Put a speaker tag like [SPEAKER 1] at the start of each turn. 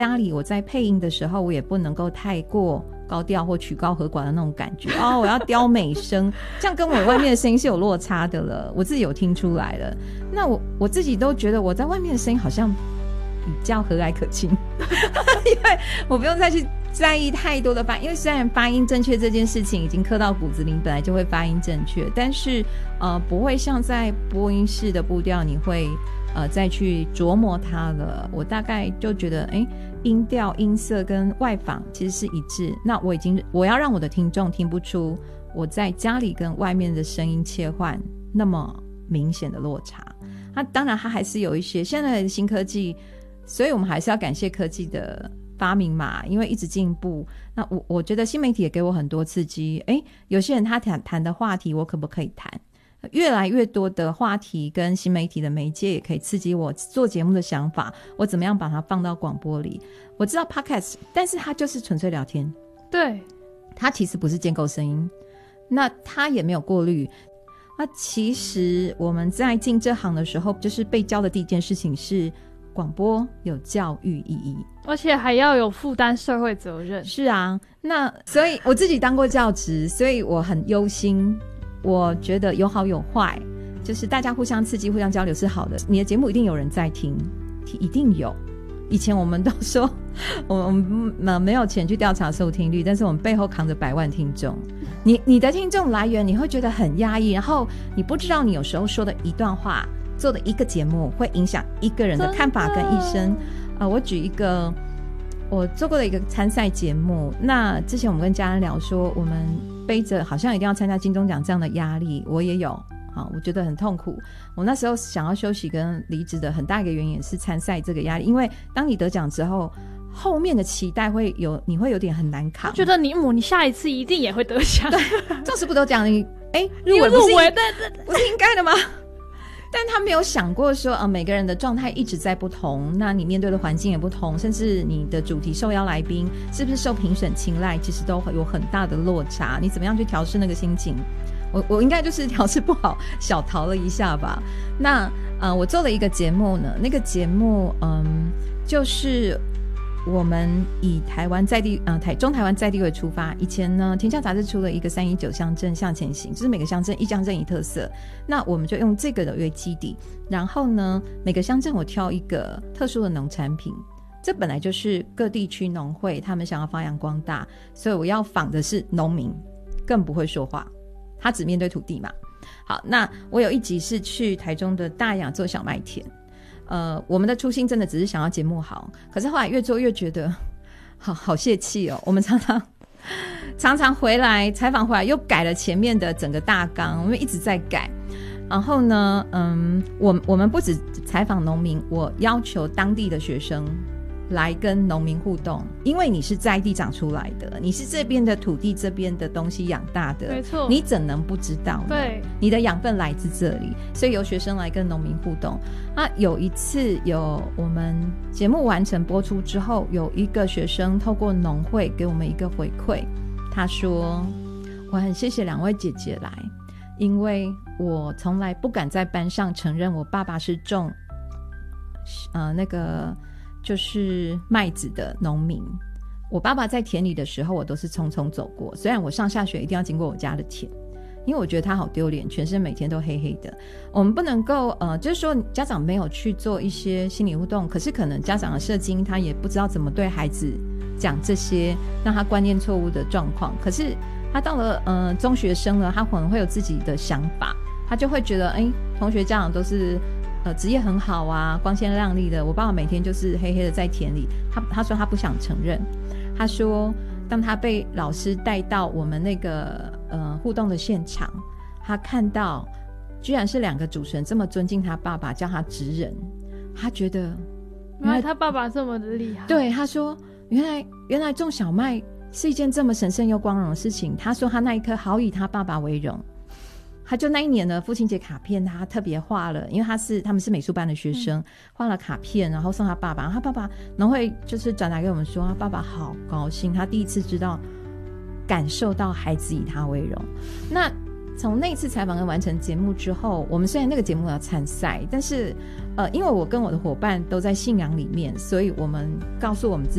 [SPEAKER 1] 家里我在配音的时候，我也不能够太过高调或曲高和寡的那种感觉哦，我要雕美声，这样跟我外面的声音是有落差的了，我自己有听出来了。那我自己都觉得我在外面的声音好像比较和蔼可亲因为我不用再去在意太多的发音，因为虽然发音正确这件事情已经刻到骨子里，本来就会发音正确，但是不会像在播音室的步调你会再去琢磨它了。我大概就觉得音调音色跟外访其实是一致，那我要让我的听众听不出我在家里跟外面的声音切换那么明显的落差。当然它还是有一些现在的新科技，所以我们还是要感谢科技的发明嘛，因为一直进步。那我觉得新媒体也给我很多刺激，有些人他谈的话题我可不可以谈，越来越多的话题跟新媒体的媒介也可以刺激我做节目的想法，我怎么样把它放到广播里。我知道 podcast 但是它就是纯粹聊天，
[SPEAKER 2] 对，
[SPEAKER 1] 它其实不是建构声音，那它也没有过滤。那其实我们在进这行的时候，就是被教的第一件事情是广播有教育意义，
[SPEAKER 2] 而且还要有负担社会责任。
[SPEAKER 1] 是啊，那所以我自己当过教职，所以我很忧心，我觉得有好有坏，就是大家互相刺激互相交流是好的。你的节目一定有人在听，一定有。以前我们都说我们没有钱去调查收听率，但是我们背后扛着100万听众。你的听众来源你会觉得很压抑，然后你不知道你有时候说的一段话做的一个节目会影响一个人的看法跟一生。我举一个我做过的一个参赛节目，那之前我们跟家人聊说我们背着好像一定要参加金钟奖这样的压力，我也有我觉得很痛苦。我那时候想要休息跟离职的很大一个原因也是参赛这个压力，因为当你得奖之后后面的期待你会有点很难扛，
[SPEAKER 2] 觉得你下一次一定也会得奖，
[SPEAKER 1] 对，纵使不得奖你
[SPEAKER 2] 入围
[SPEAKER 1] 不是应该的吗？但他没有想过说每个人的状态一直在不同，那你面对的环境也不同，甚至你的主题受邀来宾是不是受评审青睐，其实都有很大的落差，你怎么样去调试那个心情。我应该就是调试不好小逃了一下吧。那我做了一个节目呢，那个节目就是我们以台湾在地中台湾在地为出发。以前呢天下杂志出了一个319乡镇向前行，就是每个乡镇一乡镇一特色，那我们就用这个的为基底，然后呢每个乡镇我挑一个特殊的农产品，这本来就是各地区农会他们想要发扬光大，所以我要仿的是农民，更不会说话，他只面对土地嘛。好，那我有一集是去台中的大雅做小麦田，我们的初心真的只是想要节目好，可是后来越做越觉得好泄气哦。我们常常回来采访回来又改了前面的整个大纲，我们一直在改。然后呢我们不只采访农民，我要求当地的学生来跟农民互动，因为你是在地长出来的，你是这边的土地这边的东西养大的，
[SPEAKER 2] 没错，
[SPEAKER 1] 你怎能不知道呢？
[SPEAKER 2] 对，
[SPEAKER 1] 你的养分来自这里，所以由学生来跟农民互动。有一次我们节目完成播出之后，有一个学生透过农会给我们一个回馈，他说我很谢谢2位姐姐来，因为我从来不敢在班上承认我爸爸是种那个就是麦子的农民，我爸爸在田里的时候我都是匆匆走过，虽然我上下学一定要经过我家的田，因为我觉得他好丢脸，全身每天都黑黑的。我们不能够就是说家长没有去做一些心理互动，可是可能家长的社经他也不知道怎么对孩子讲这些让他观念错误的状况，可是他到了中学生了，他可能会有自己的想法，他就会觉得同学家长都是职业很好啊，光鲜亮丽的，我爸爸每天就是黑黑的在田里。他说他不想承认，他说当他被老师带到我们那个互动的现场，他看到居然是2个主持人这么尊敬他爸爸，叫他职人，他觉得
[SPEAKER 2] 原来他爸爸这么的厉害。
[SPEAKER 1] 对，他说原来种小麦是一件这么神圣又光荣的事情。他说他那一刻好以他爸爸为荣。他就那一年的父亲节卡片他特别画了，因为他们是美术班的学生，画了卡片然后送他爸爸，他爸爸农会就是转达给我们说他爸爸好高兴，他第一次知道感受到孩子以他为荣。那从那次采访跟完成节目之后，我们虽然那个节目要参赛，但是因为我跟我的伙伴都在信仰里面，所以我们告诉我们自